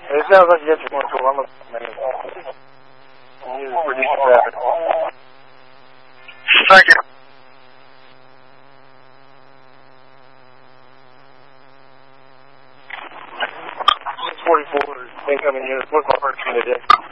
It sounds like you get more to one of them. Reduce the traffic. Thank you. 44 incoming units. What's my first unit?